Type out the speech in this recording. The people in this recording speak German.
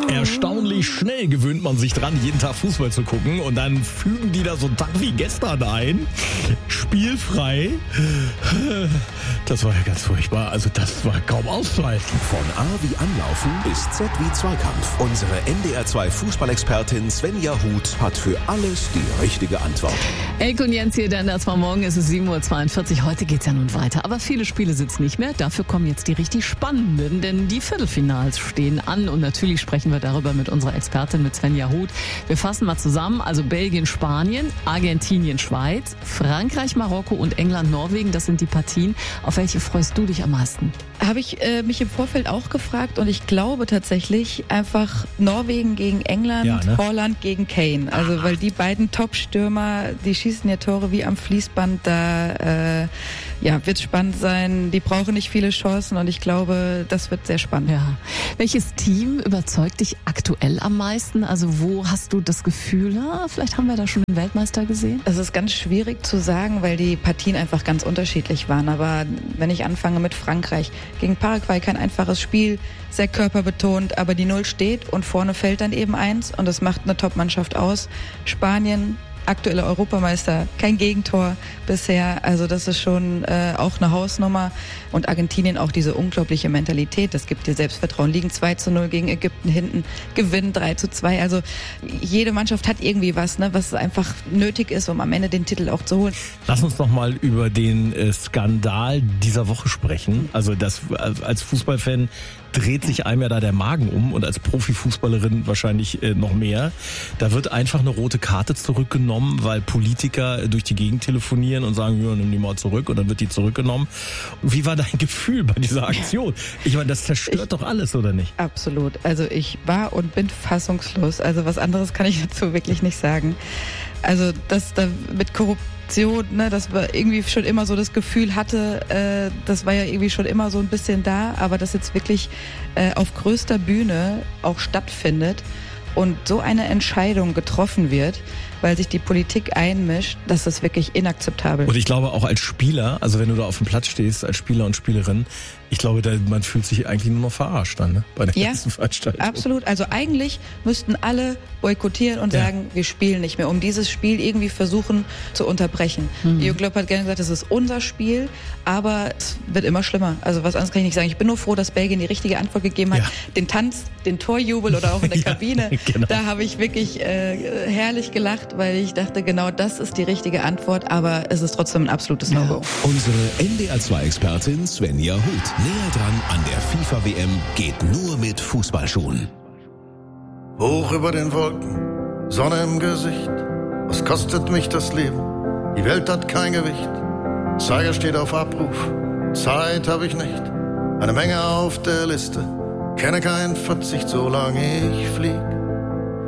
Erstaunlich schnell gewöhnt man sich dran, jeden Tag Fußball zu gucken und dann fügen die da so einen Tag wie gestern ein. Spielfrei. Das war ja ganz furchtbar. Also das war kaum auszuhalten. Von A wie Anlaufen bis Z wie Zweikampf. Unsere NDR2 Fußballexpertin Svenja Huth hat für alles die richtige Antwort. Elke und Jens hier, denn das war morgen, ist es 7.42 Uhr. Heute geht's ja nun weiter. Aber viele Spiele sitzen nicht mehr. Dafür kommen jetzt die richtig spannenden, denn die Viertelfinals stehen an. Und natürlich sprechen wir darüber mit unserer Expertin, mit Svenja Huth. Wir fassen mal zusammen. Also Belgien, Spanien, Argentinien, Schweiz, Frankreich, Marokko und England, Norwegen. Das sind die Partien. Auf welche freust du dich am meisten? Habe ich mich im Vorfeld auch gefragt und ich glaube tatsächlich einfach Norwegen gegen England, Ja, ne? Haaland gegen Kane. Also weil die beiden Top-Stürmer, die schießen ja Tore wie am Fließband. Da wird es spannend sein. Die brauchen nicht viele Chancen und ich glaube, das wird sehr spannend. Ja. Welches Team überzeugt dich aktuell am meisten? Also wo hast du das Gefühl, vielleicht haben wir da schon einen Weltmeister gesehen? Es ist ganz schwierig zu sagen, weil die Partien einfach ganz unterschiedlich waren. Aber wenn ich anfange mit Frankreich, gegen Paraguay kein einfaches Spiel, sehr körperbetont, aber die 0 steht und vorne fällt dann eben 1 und das macht eine Top-Mannschaft aus. Spanien, aktueller Europameister, kein Gegentor bisher, also das ist schon auch eine Hausnummer. Und Argentinien auch diese unglaubliche Mentalität, das gibt dir Selbstvertrauen, liegen 2-0 gegen Ägypten hinten, gewinnen 3-2, also jede Mannschaft hat irgendwie was, ne, was einfach nötig ist, um am Ende den Titel auch zu holen. Lass uns noch mal über den Skandal dieser Woche sprechen. Also das als Fußballfan dreht sich einem ja da der Magen um und als Profifußballerin wahrscheinlich noch mehr. Da wird einfach eine rote Karte zurückgenommen, weil Politiker durch die Gegend telefonieren und sagen, ja, nimm die mal zurück und dann wird die zurückgenommen. Wie war dein Gefühl bei dieser Aktion? Ich meine, das zerstört doch alles, oder nicht? Absolut. Also ich war und bin fassungslos. Also was anderes kann ich dazu wirklich nicht sagen. Also das da mit Korruption, ne, das war irgendwie schon immer so das Gefühl hatte, das war ja irgendwie schon immer so ein bisschen da, aber das jetzt wirklich auf größter Bühne auch stattfindet und so eine Entscheidung getroffen wird, weil sich die Politik einmischt, das ist wirklich inakzeptabel. Und ich glaube auch als Spieler, also wenn du da auf dem Platz stehst, als Spieler und Spielerin, ich glaube, man fühlt sich eigentlich nur noch verarscht dann, ne? Bei der ganzen Veranstaltung. Absolut. Also eigentlich müssten alle boykottieren und sagen, wir spielen nicht mehr, um dieses Spiel irgendwie versuchen zu unterbrechen. Jürgen Klopp hat gerne gesagt, das ist unser Spiel, aber es wird immer schlimmer. Also was anderes kann ich nicht sagen. Ich bin nur froh, dass Belgien die richtige Antwort gegeben hat. Ja. Den Tanz, den Torjubel oder auch in der Kabine, genau. Da habe ich wirklich herrlich gelacht, weil ich dachte, genau das ist die richtige Antwort, aber es ist trotzdem ein absolutes No-Go. Unsere NDR2-Expertin Svenja Huth. Näher dran an der FIFA-WM geht nur mit Fußballschuhen. Hoch über den Wolken, Sonne im Gesicht. Was kostet mich das Leben? Die Welt hat kein Gewicht. Zeiger steht auf Abruf, Zeit habe ich nicht. Eine Menge auf der Liste, kenne keinen Verzicht, solange ich flieg.